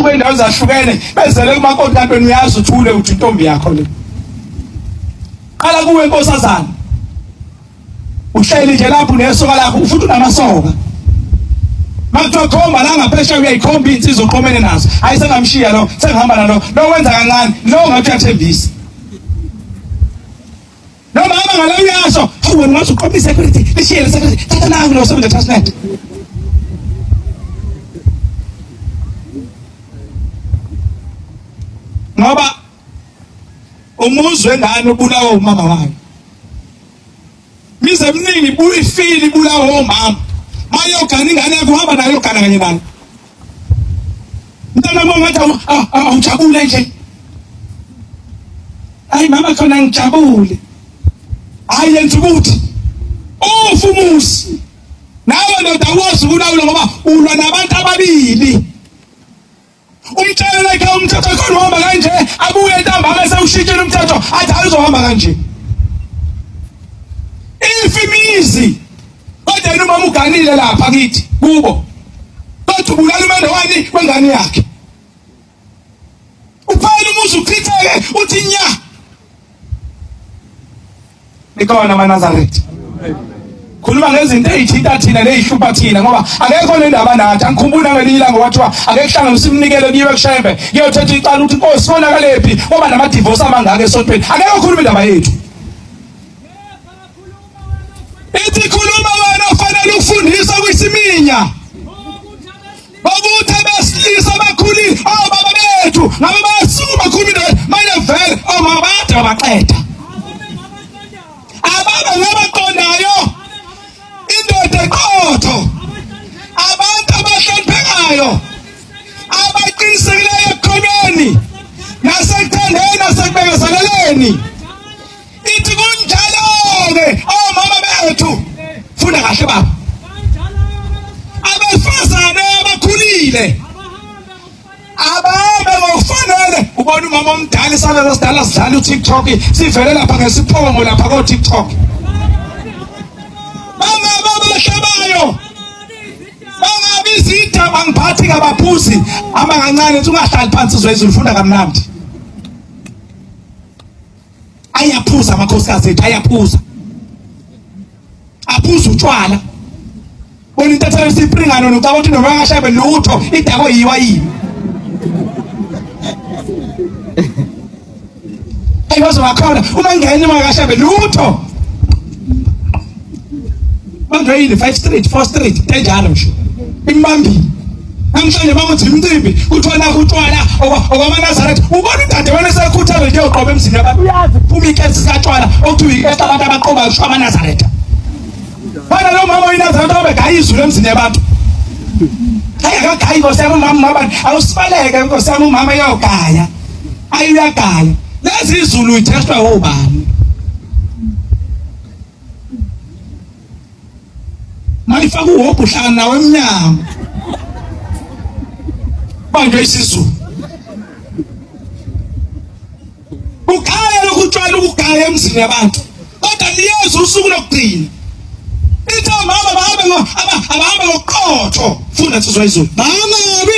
bey'ndawo zahlukene bezele kumakoti kanti wena uyazi uthule uthi intombi yakho le. Qala kuwe nkosazana. Uhleli nje lapho nesoka lakho futhi unamasoka. Makuthiwa khomba la ngaphesheya uyayikhomba insizwa oqomene nazo. Hayi sengamshiya lo, sengihamba nalo. Lo wenza kancane, lo ngathi uyathembisa. Noma ngala uyasho, wena ungathi uqomba security, lishiye security. Thatha nangu lo sebenza transnet. Ngoba umuzwe ngani ubulawa umama wayo. Mize mningi ifili ibulawa umama. Mayogana ingane yakho uhamba nayo yogana kanye nayo. Mntana mongathi awujabule nje. Hayi mama khona ngijabule. Hayi yenza ukuthi ufumusi. Nawe ndoda wosi kulawula ngoba ulwa nabantu ababili. Umtshela like umthetho khona uhamba kanje abuye ntamba bese ushintshela umthetho athi ayizohamba kanje. Ifimizi kodwa noma uganile lapha kithi kubo kodwa ubulala umendo wani kwengane yakhe uphela umuzi ukhitheke uthi nya nikona maNazaretha khuluma ngezinto ezithinta thina nezihlupha thina ngoba akekho nendaba nathi angikhumbula ngelila ngokwathiwa akekuhlanganisa umnikelo kiwe kushembe ngiyothetha icala ukuthi Nkosi bonakalephi ngoba nama divorce amangaka esontweni akekho khuluma indaba yethu. Ithi khuluma wena ofanele ukufundisa kwisiminya. Ukuthi abesilisa abakhulile obaba bethu ngabe bayasuma khuluma manje vele omabade abaqeda. Ababa ngabaqondayo indoda eqotho. Abantu abahloniphekayo. Abaqinisekileyo ekhonweni nasekuthandeni nasekubekezeleleni. Ithi kunjalo-ke omama bethu funda kahle baba. Abesifazane abakhulile ababe ngokufanele ubona umama omdala isana sidala sidlala uTikTok sivele lapha ngesiphongo lapha ko TikTok. Bangaba abahlabayo bangabi izitha bangiphathi kabaphuzi abangancane uthi ungahlali phansi uzwe ufunda kamnandi. Ayaphuza amakhosikazi ethu ayaphuza. Aphuza utshwala. Bona intathelo sipringano nocaba ukuthi noma ngashabe lutho idako yiwa yini. Ayiwazo bakhona uma ngene makashabe lutho. Manje yini 5 street 4 street enjalo nje. Imbambi. Namhlanje bamuthi imicimbi kuthola utshwala okwamaNazaretha ubona udade wena sekhuthaza nje uqobe emzini yabantu uyazi phuma ikesi sikatshwala okuthiwa ikesi abantu abaqoba kusho amaNazaretha. Bana lo mama uNazaretha obegaya izulu emzini yabantu. Hayi akagayi Nkosi yami umama abantu awusibaleke Nkosi yami umama yogaya. Ayuyagaya. Lezi izulu ithestwa obani. Mayifaka uhobho uhlala nawe emnyango. Manje isizulu ukaya lokutshwala ukugaya emzini yabantu kodwa liyazi usuku lokugcina ithi mama abahambe ngoqotho funda sizwa izulu bangabi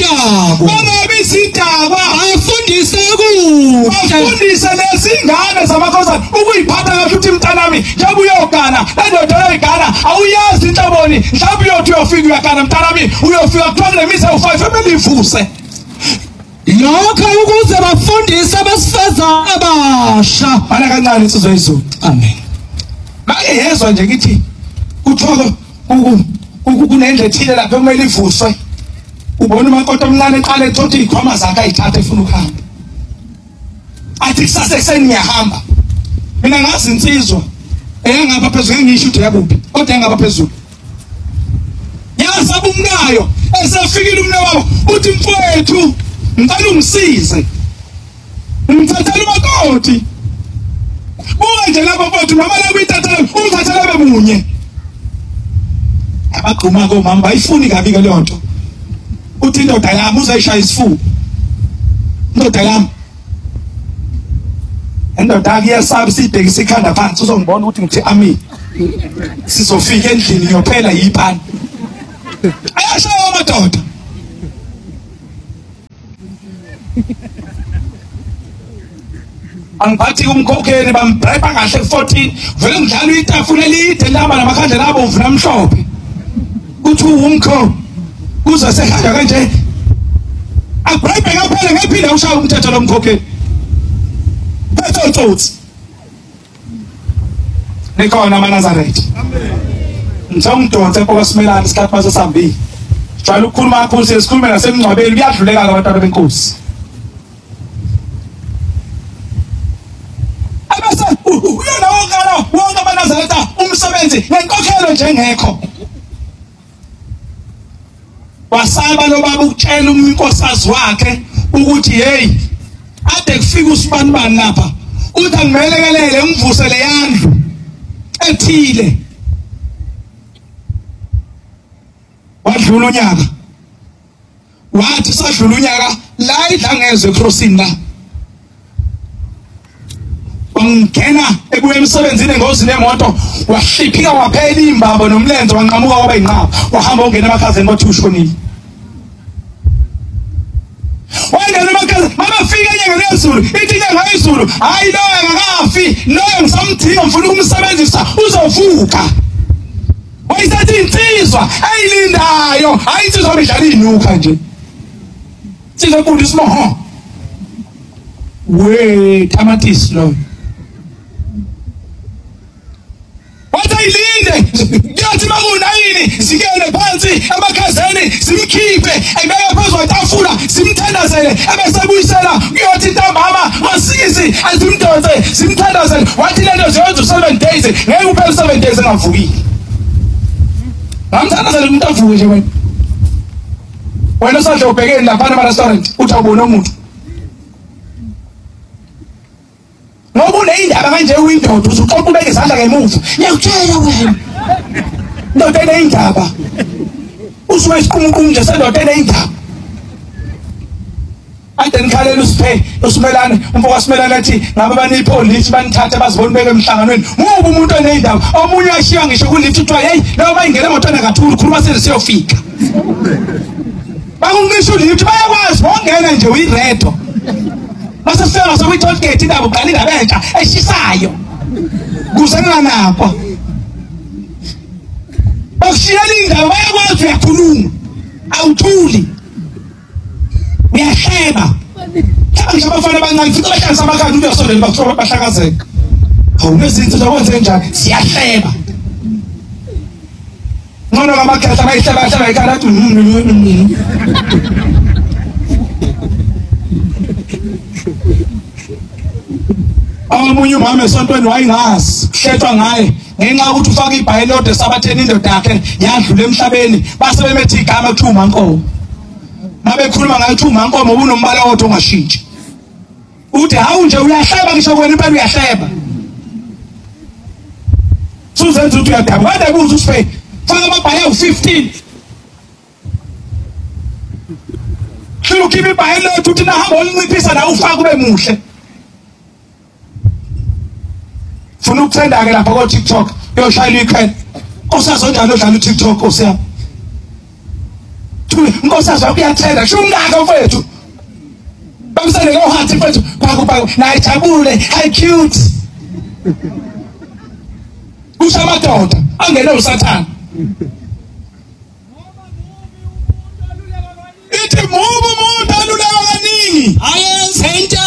izidakwa afundise afundise lesingane zamakhosana ukuyiphatha kahle uthi mntanami njengoba uyogana lendoda uyogana awuyazi inhloboni mhlawumbe uyothi uyofika uyogana mntanami uyofika kuthiwa kulemisa u5 ebelivuse lokho ukuze bafundise abasifazane abasha bana kancane insizwa izulu. Amen. Manje yezwa nje ngithi kuthiwa kunendle ethile lapha kumele ivuswe. Ubona umakoti omncane eqala ethothi ikhwama zakhe ayithathe efuna ukuhamba. Athi kusasa ekseni ngiyahamba. Mina ngazi insizwa engaba phezulu ngisho ukuthi yakuphi kodwa engaba phezulu. Yasaba umnayo esefikile umna wabo uthi mfowethu ngicela ungisize. Ngithathele umakoti. Buka nje lapha mfowethu noma la uyithathele ungithathele bemunye. Abaqhuma komama bayifuni kabi ke leyo nto. Uthi indoda yami uzayishaya isifuba. Indoda yami. Indoda akuyesaba sibhekisa ikhanda phansi uzongibona ukuthi ngithi ami. Sizofika endlini ngiyophela yipani. Ayashaya amadoda. angiphathi umkhokheli bambribe kahle 14 vele ngidlala itafula elide laba namakhandlela abomvu namhlophe kuthi umkho kuza sehanga kanje abribe ngaphela ngephinda ushaya umthetho lomkhokheli phethe utsotsi nikhona amaNazaretha ngizongidonsa ePokosimelane isikhathi mase sihambile jwayele ukukhuluma kakhulu sikhulume nasemngcwabeni kuyadluleka abantwana benkosi abese uyona wonke amaNazaretha umsebenzi nenkokhelo njengekho wasaba lo baba ukutshela unkosikazi wakhe ukuthi hey ade kufika usibanibani lapha uthi angimelekelele ngivusele yandlu ethile wadlula unyaka wathi sadlula unyaka la idlangezwe crossing la wangena ebuye emsebenzini engozini yemoto wahliphika waphela imbambo nomlenze wanqamuka kwaba inqaba wahamba ongena emakhazeni wathi ushonile wangena emakhazeni mabafika enyangeni yezulu ithi inyanga yezulu hayi lo akakafi lo ngisamdinga ngifuna ukumsebenzisa uzovuka wayisathi insizwa eyilindayo hayi insizwa bedlala inuka nje sizokufundisa moho we tamatisi lo watayilinde yathi makunayini sikele phansi emakhazeni simkhiphe ebeka phezu kwetafula simthandazele ebesebuyisela kuyothi ntambama masisi azimdonse simthandazele wathi lento ziyenza 7 days ngeke uphele 7 days engavukile ngamthandazele umuntu avuke nje wena sadle ubhekeni lapha ema-restaurant uthi awubona umuntu ngoba uneyindaba kanje uyindoda uzuqoqa ubeke izandla ngemuva ngiyakutshela wena ndoda eneyindaba usuke isiqumuqumu nje sendoda eneyindaba ade nikhalela usiphe usimelane umpokasimelane athi ngabe banipholisi banithathe bazibona beke emhlanganweni ngoba umuntu oneyindaba omunye ayishiya ngisho kulithi uthiwa hey lo bayingena emotweni kathulu khuluma sele siyofika bakungisho lithi bayakwazi bongena nje uyiredo basefika sokuyi-toll gate indaba uqala indaba entsha eshisayo kuze kunganakwa bakushiyela indaba bayakwazi uyakhuluma awuthuli uyahleba ngisho abafana abancane futhi bahlangisa amakhanda uyasondela bakuthiwa bahlakazeka awunezinto zokwenze njani siyahleba ngono kamakhetha bayihleba ikhanda athi omunye umama esontweni wayingazi kuhlethwa ngaye ngenxa yokuthi ufaka ibhayilode sabatheni indoda yakhe yadlula emhlabeni base bemethi igama kuthiwa uMankomo mabekhuluma ngayo kuthiwa uMankomo ubunombala wodwa ongashintshi uthi hawu nje uyahleba ngisho kwena impela uyahleba suzenza ukuthi uyadaba kade kuze usife faka amabhayi awu-15 hlula ukhipha ibhayilode uthi nahamba olinciphisa nawe ufaka ube muhle funa ukuthenda-ke lapha ko-TikTok uyoshayela ikhwela osazonjani odlala u-TikTok osiyami nkosazwa kuyathenda sho ungaka mfethu bamsele ngohathi mfethu phaku naye jabule hayi cute kusho amadoda angene usathane ithi mubi umuntu aluleka kaningi ayenze into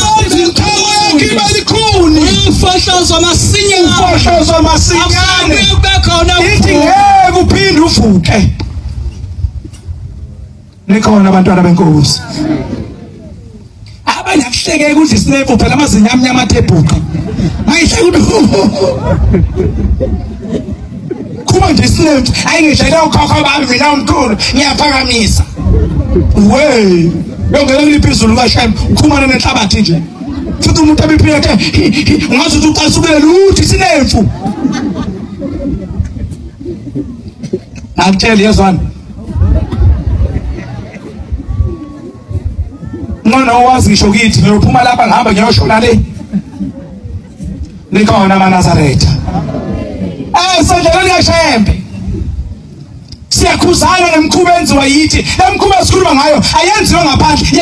ufohlozwa masinyane ithi ngeke uphinde uvuke nikhona abantwana benkosi abanakuhleke kudla isinepu phela amazinyo amnyama athebhuqa mayihle kuba nje isinepu hayi ngidlele ukhokho bami mina umkhulu ngiyaphakamisa we yongela kuliphezulu kashayim ukhumana nenhlabathi nje futhi umuntu abiphethe ungathi uqasukele luthi sinemfu akutshela yezwana ngona owazi ngisho kithi ngiyophuma lapha ngihamba ngiyoshona le nikhona amaNazaretha sendleleni kaShembe siyakhuzana nemikhuba enziwa yithi le mikhuba esikhuluma ngayo ayenziwe ngaphandle